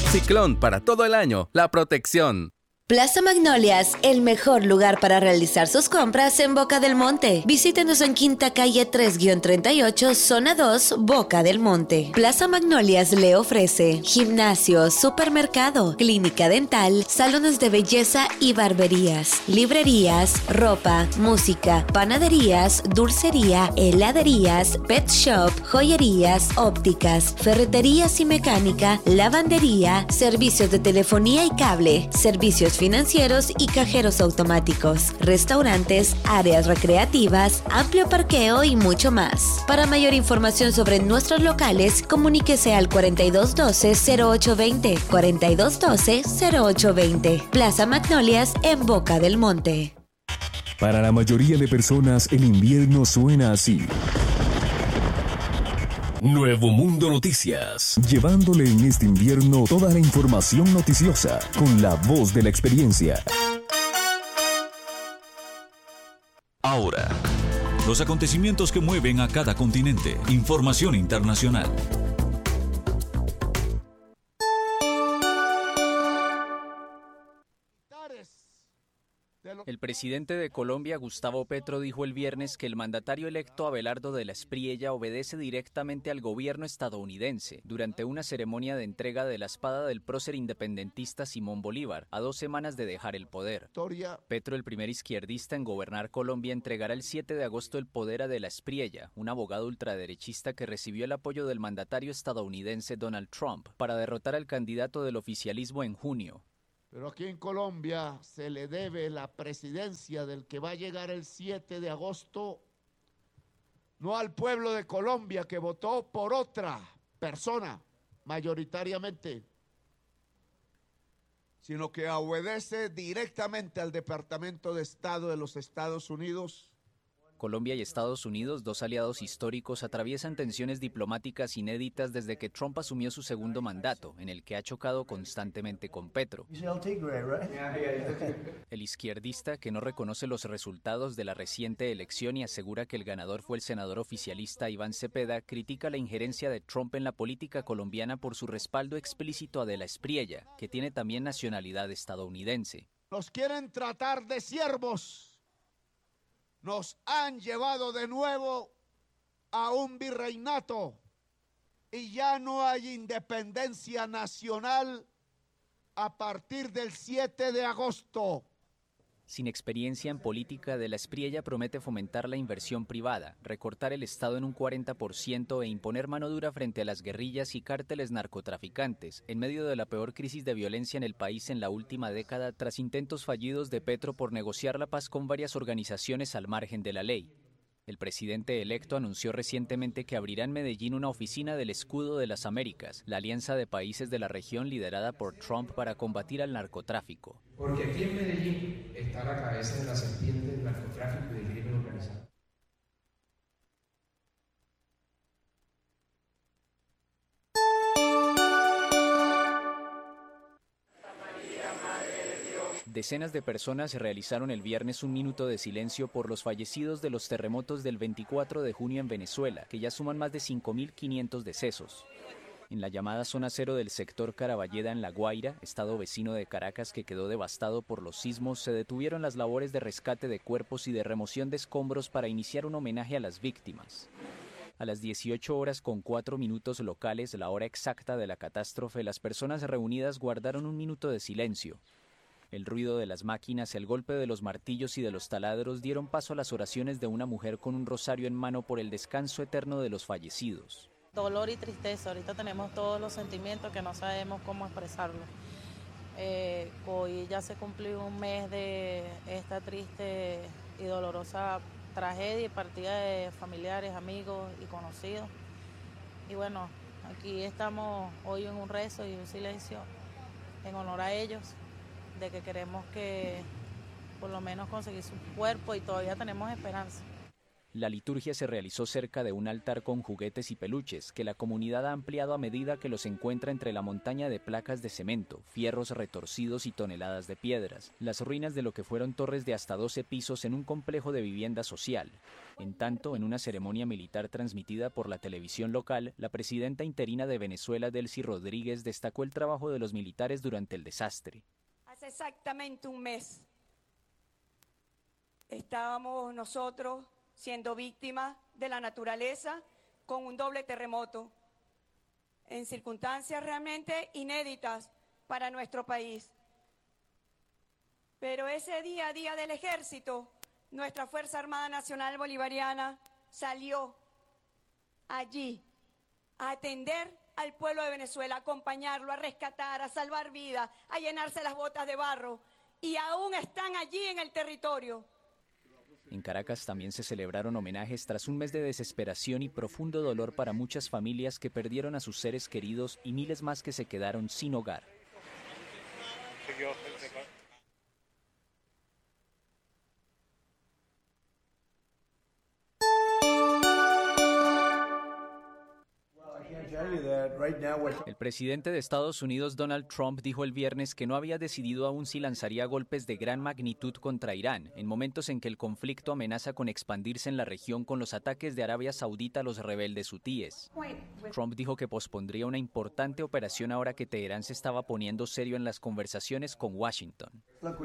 Ciclón, para todo el año, la protección. Plaza Magnolias, el mejor lugar para realizar sus compras en Boca del Monte. Visítenos en Quinta Calle 3-38, Zona 2, Boca del Monte. Plaza Magnolias le ofrece gimnasio, supermercado, clínica dental, salones de belleza y barberías, librerías, ropa, música, panaderías, dulcería, heladerías, pet shop, joyerías, ópticas, ferreterías y mecánica, lavandería, servicios de telefonía y cable, servicios financieros y cajeros automáticos, restaurantes, áreas recreativas, amplio parqueo y mucho más. Para mayor información sobre nuestros locales, comuníquese al 4212-0820, 4212-0820. Plaza Magnolias en Boca del Monte. Para la mayoría de personas, el invierno suena así. Nuevo Mundo Noticias, llevándole en este invierno toda la información noticiosa con la voz de la experiencia. Ahora, los acontecimientos que mueven a cada continente. Información internacional. El presidente de Colombia, Gustavo Petro, dijo el viernes que el mandatario electo Abelardo de la Espriella obedece directamente al gobierno estadounidense durante una ceremonia de entrega de la espada del prócer independentista Simón Bolívar, a 2 semanas de dejar el poder. Petro, el primer izquierdista en gobernar Colombia, entregará el 7 de agosto el poder a de la Espriella, un abogado ultraderechista que recibió el apoyo del mandatario estadounidense Donald Trump para derrotar al candidato del oficialismo en junio. Pero aquí en Colombia se le debe la presidencia del que va a llegar el 7 de agosto, no al pueblo de Colombia que votó por otra persona, mayoritariamente, sino que obedece directamente al Departamento de Estado de los Estados Unidos. Colombia y Estados Unidos, dos aliados históricos, atraviesan tensiones diplomáticas inéditas desde que Trump asumió su segundo mandato, en el que ha chocado constantemente con Petro. El izquierdista, que no reconoce los resultados de la reciente elección y asegura que el ganador fue el senador oficialista Iván Cepeda, critica la injerencia de Trump en la política colombiana por su respaldo explícito a de la Espriella, que tiene también nacionalidad estadounidense. Nos quieren tratar de siervos. Nos han llevado de nuevo a un virreinato y ya no hay independencia nacional a partir del 7 de agosto. Sin experiencia en política, de la Espriella promete fomentar la inversión privada, recortar el Estado en un 40% e imponer mano dura frente a las guerrillas y cárteles narcotraficantes, en medio de la peor crisis de violencia en el país en la última década, tras intentos fallidos de Petro por negociar la paz con varias organizaciones al margen de la ley. El presidente electo anunció recientemente que abrirá en Medellín una oficina del Escudo de las Américas, la alianza de países de la región liderada por Trump para combatir al narcotráfico. Porque aquí en Medellín está la cabeza de la serpiente del narcotráfico y del crimen organizado. Decenas de personas realizaron el viernes un minuto de silencio por los fallecidos de los terremotos del 24 de junio en Venezuela, que ya suman más de 5.500 decesos. En la llamada Zona Cero del sector Caraballeda en La Guaira, estado vecino de Caracas que quedó devastado por los sismos, se detuvieron las labores de rescate de cuerpos y de remoción de escombros para iniciar un homenaje a las víctimas. A las 18:04 locales, la hora exacta de la catástrofe, las personas reunidas guardaron un minuto de silencio. El ruido de las máquinas, el golpe de los martillos y de los taladros dieron paso a las oraciones de una mujer con un rosario en mano por el descanso eterno de los fallecidos. Dolor y tristeza, ahorita tenemos todos los sentimientos que no sabemos cómo expresarlos. Hoy ya se cumplió un mes de esta triste y dolorosa tragedia y partida de familiares, amigos y conocidos. Y bueno, aquí estamos hoy en un rezo y un silencio en honor a ellos, de que queremos que por lo menos conseguir su cuerpo y todavía tenemos esperanza. La liturgia se realizó cerca de un altar con juguetes y peluches, que la comunidad ha ampliado a medida que los encuentra entre la montaña de placas de cemento, fierros retorcidos y toneladas de piedras, las ruinas de lo que fueron torres de hasta 12 pisos en un complejo de vivienda social. En tanto, en una ceremonia militar transmitida por la televisión local, la presidenta interina de Venezuela, Delcy Rodríguez, destacó el trabajo de los militares durante el desastre. Hace exactamente un mes estábamos nosotros siendo víctimas de la naturaleza con un doble terremoto, en circunstancias realmente inéditas para nuestro país. Pero ese día a día del ejército, nuestra Fuerza Armada Nacional Bolivariana salió allí a atender al pueblo de Venezuela, a acompañarlo, a rescatar, a salvar vidas, a llenarse las botas de barro, y aún están allí en el territorio. En Caracas también se celebraron homenajes tras un mes de desesperación y profundo dolor para muchas familias que perdieron a sus seres queridos y miles más que se quedaron sin hogar. El presidente de Estados Unidos, Donald Trump, dijo el viernes que no había decidido aún si lanzaría golpes de gran magnitud contra Irán, en momentos en que el conflicto amenaza con expandirse en la región con los ataques de Arabia Saudita a los rebeldes hutíes. Trump dijo que pospondría una importante operación ahora que Teherán se estaba poniendo serio en las conversaciones con Washington.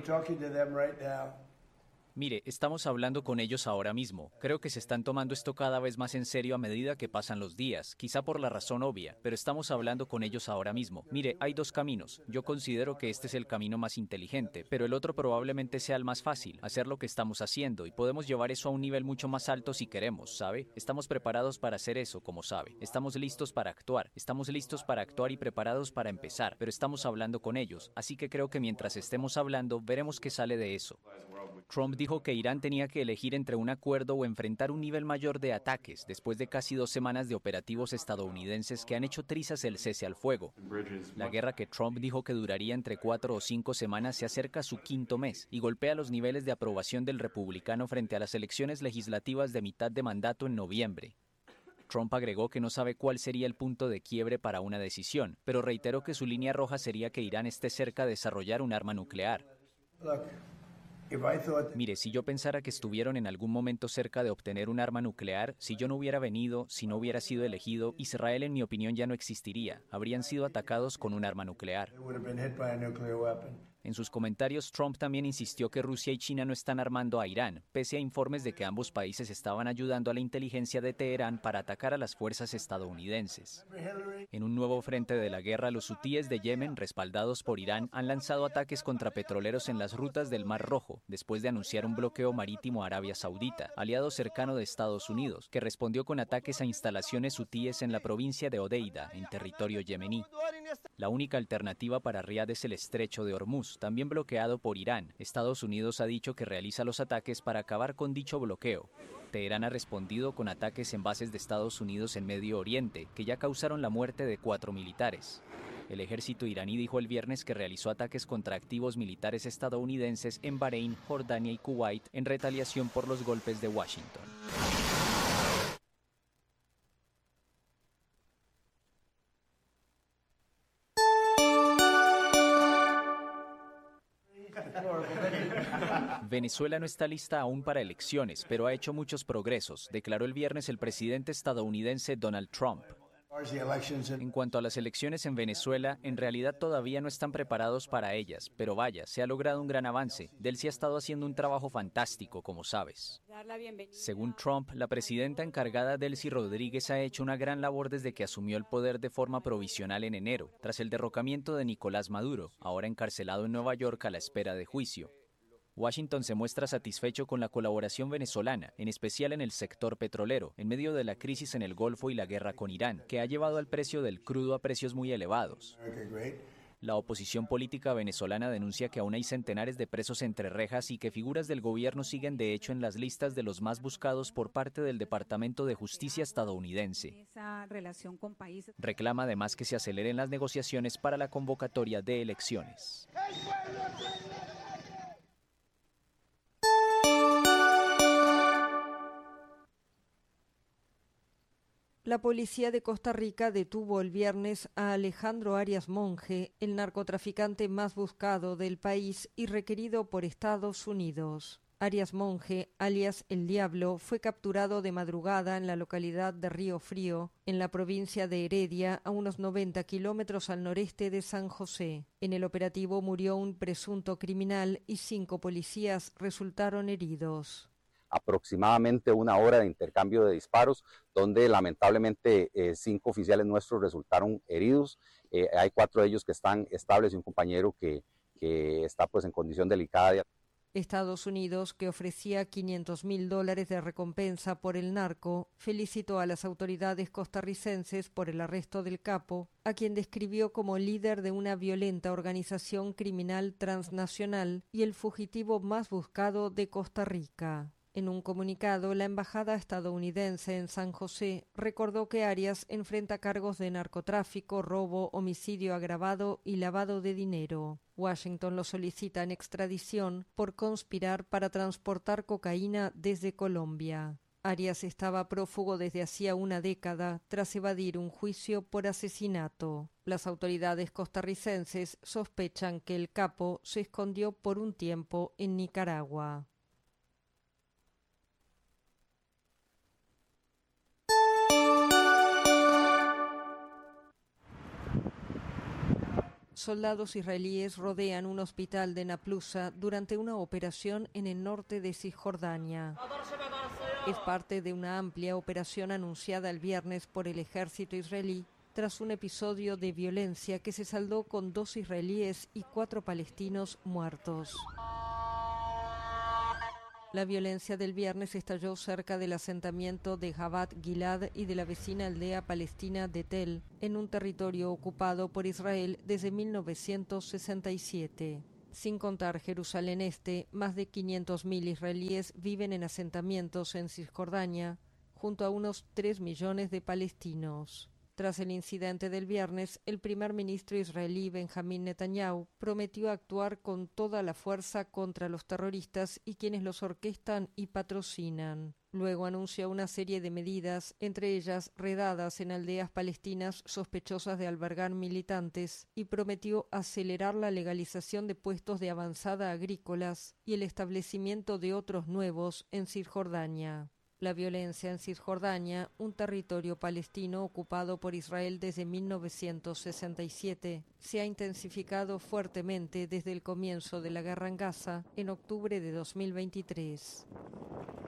Mire, estamos hablando con ellos ahora mismo. Creo que se están tomando esto cada vez más en serio a medida que pasan los días, quizá por la razón obvia, pero estamos hablando con ellos ahora mismo. Mire, hay dos caminos. Yo considero que este es el camino más inteligente, pero el otro probablemente sea el más fácil, hacer lo que estamos haciendo, y podemos llevar eso a un nivel mucho más alto si queremos, ¿sabe? Estamos preparados para hacer eso, como sabe. Estamos listos para actuar y preparados para empezar, pero estamos hablando con ellos, así que creo que mientras estemos hablando, veremos qué sale de eso. Trump dijo que Irán tenía que elegir entre un acuerdo o enfrentar un nivel mayor de ataques después de casi 2 semanas de operativos estadounidenses que han hecho trizas el cese al fuego. La guerra, que Trump dijo que duraría entre 4 o 5 semanas, se acerca a su 5º mes y golpea los niveles de aprobación del republicano frente a las elecciones legislativas de mitad de mandato en noviembre. Trump agregó que no sabe cuál sería el punto de quiebre para una decisión, pero reiteró que su línea roja sería que Irán esté cerca de desarrollar un arma nuclear. Mire, si yo pensara que estuvieron en algún momento cerca de obtener un arma nuclear, si yo no hubiera venido, si no hubiera sido elegido, Israel, en mi opinión, ya no existiría. Habrían sido atacados con un arma nuclear. En sus comentarios, Trump también insistió que Rusia y China no están armando a Irán, pese a informes de que ambos países estaban ayudando a la inteligencia de Teherán para atacar a las fuerzas estadounidenses. En un nuevo frente de la guerra, los hutíes de Yemen, respaldados por Irán, han lanzado ataques contra petroleros en las rutas del Mar Rojo, después de anunciar un bloqueo marítimo a Arabia Saudita, aliado cercano de Estados Unidos, que respondió con ataques a instalaciones hutíes en la provincia de Odeida, en territorio yemení. La única alternativa para Riad es el estrecho de Hormuz, también bloqueado por Irán. Estados Unidos ha dicho que realiza los ataques para acabar con dicho bloqueo. Teherán ha respondido con ataques en bases de Estados Unidos en Medio Oriente, que ya causaron la muerte de 4 militares. El ejército iraní dijo el viernes que realizó ataques contra activos militares estadounidenses en Bahrein, Jordania y Kuwait en retaliación por los golpes de Washington. Venezuela no está lista aún para elecciones, pero ha hecho muchos progresos, declaró el viernes el presidente estadounidense Donald Trump. En cuanto a las elecciones en Venezuela, en realidad todavía no están preparados para ellas, pero vaya, se ha logrado un gran avance. Delcy ha estado haciendo un trabajo fantástico, como sabes. Según Trump, la presidenta encargada, Delcy Rodríguez, ha hecho una gran labor desde que asumió el poder de forma provisional en enero, tras el derrocamiento de Nicolás Maduro, ahora encarcelado en Nueva York a la espera de juicio. Washington se muestra satisfecho con la colaboración venezolana, en especial en el sector petrolero, en medio de la crisis en el Golfo y la guerra con Irán, que ha llevado al precio del crudo a precios muy elevados. La oposición política venezolana denuncia que aún hay centenares de presos entre rejas y que figuras del gobierno siguen de hecho en las listas de los más buscados por parte del Departamento de Justicia estadounidense. Reclama además que se aceleren las negociaciones para la convocatoria de elecciones. La policía de Costa Rica detuvo el viernes a Alejandro Arias Monge, el narcotraficante más buscado del país y requerido por Estados Unidos. Arias Monge, alias El Diablo, fue capturado de madrugada en la localidad de Río Frío, en la provincia de Heredia, a unos 90 kilómetros al noreste de San José. En el operativo murió un presunto criminal y 5 policías resultaron heridos. Aproximadamente 1 hora de intercambio de disparos, donde lamentablemente 5 oficiales nuestros resultaron heridos. Hay 4 de ellos que están estables y un compañero que está pues en condición delicada. Estados Unidos, que ofrecía $500.000 de recompensa por el narco, felicitó a las autoridades costarricenses por el arresto del capo, a quien describió como líder de una violenta organización criminal transnacional y el fugitivo más buscado de Costa Rica. En un comunicado, la embajada estadounidense en San José recordó que Arias enfrenta cargos de narcotráfico, robo, homicidio agravado y lavado de dinero. Washington lo solicita en extradición por conspirar para transportar cocaína desde Colombia. Arias estaba prófugo desde hacía una década tras evadir un juicio por asesinato. Las autoridades costarricenses sospechan que el capo se escondió por un tiempo en Nicaragua. Soldados israelíes rodean un hospital de Naplusa durante una operación en el norte de Cisjordania. Es parte de una amplia operación anunciada el viernes por el ejército israelí tras un episodio de violencia que se saldó con 2 israelíes y 4 palestinos muertos. La violencia del viernes estalló cerca del asentamiento de Jabat Gilad y de la vecina aldea palestina de Tel, en un territorio ocupado por Israel desde 1967. Sin contar Jerusalén Este, más de 500.000 israelíes viven en asentamientos en Cisjordania, junto a unos 3 millones de palestinos. Tras el incidente del viernes, el primer ministro israelí Benjamín Netanyahu prometió actuar con toda la fuerza contra los terroristas y quienes los orquestan y patrocinan. Luego anunció una serie de medidas, entre ellas redadas en aldeas palestinas sospechosas de albergar militantes, y prometió acelerar la legalización de puestos de avanzada agrícolas y el establecimiento de otros nuevos en Cisjordania. La violencia en Cisjordania, un territorio palestino ocupado por Israel desde 1967, se ha intensificado fuertemente desde el comienzo de la guerra en Gaza en octubre de 2023.